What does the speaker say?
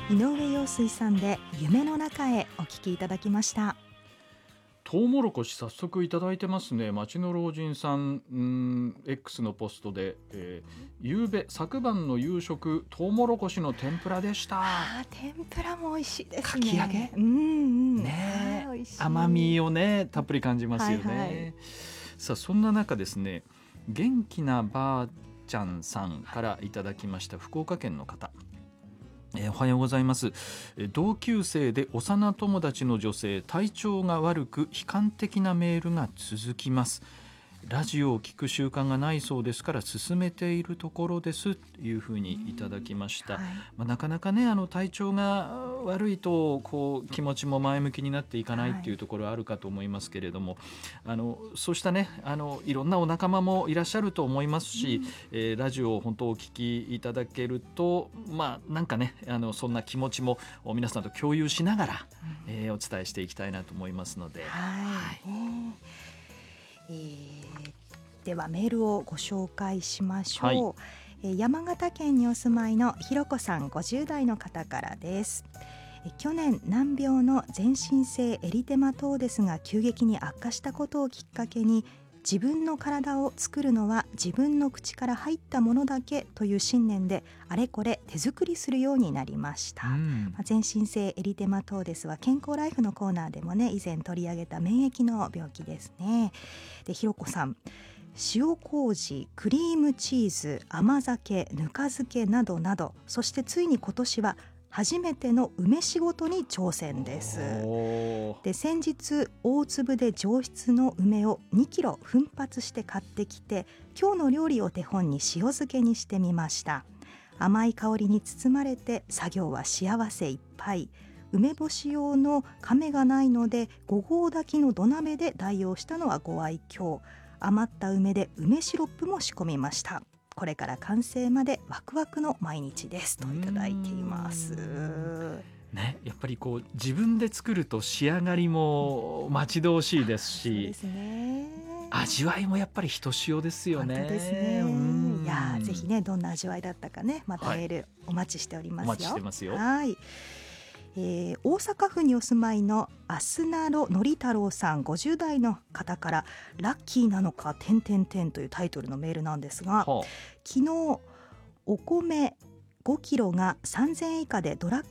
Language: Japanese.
井上陽水さんで夢の中へお聞きいただきました。 トウモロコシ早速いただいてますね。町の老人さん、X のポストで、昨晩の夕食トウモロコシの天ぷらでした。 天ぷらも美味しいですね。 かき揚げ、ね、 美味しい。 甘みをねたっぷり感じますよね、 はいはい。 さあそんな中ですね、元気なばあちゃんさんからいただきました。福岡県の方、おはようございます。同級生で幼友達の女性、体調が悪く悲観的なメールが続きます。ラジオを聞く習慣がないそうですから進めているところですというふうにいただきました、なかなかね体調が悪いと気持ちも前向きになっていかないっていうところはあるかと思いますけれども、そうしたねいろんなお仲間もいらっしゃると思いますし、ラジオを本当お聞きいただけるとなんかねそんな気持ちも皆さんと共有しながら、お伝えしていきたいなと思いますので、 ではメールをご紹介しましょう、山形県にお住まいのひろこさん50代の方からです。去年難病の全身性エリテマトーデスが急激に悪化したことをきっかけに、自分の体を作るのは自分の口から入ったものだけという信念であれこれ手作りするようになりました、全身性エリテマトーデスは健康ライフのコーナーでもね以前取り上げた免疫の病気ですね。でひろこさん、塩麹、クリームチーズ、甘酒、ぬか漬けなどなど、そしてついに今年は初めての梅仕事に挑戦です。で先日大粒で上質の梅を2キロ奮発して買ってきて、今日の料理を手本に塩漬けにしてみました。甘い香りに包まれて作業は幸せいっぱい。梅干し用の甕がないので5合炊きの土鍋で代用したのはご愛嬌。余った梅で梅シロップも仕込みました。これから完成までワクワクの毎日ですといただいています。 ね、やっぱり自分で作ると仕上がりも待ち遠しいですし、 そうですね、 味わいもやっぱりひとしおですよね。 本当ですね。いやぜひねどんな味わいだったかね、またメールお待ちしておりますよ。 お待ちしてますよ。 はい、大阪府にお住まいのアスナロのり太郎さん50代の方から、ラッキーなのか…というタイトルのメールなんですが、昨日お米5キロが3000円以下でドラッ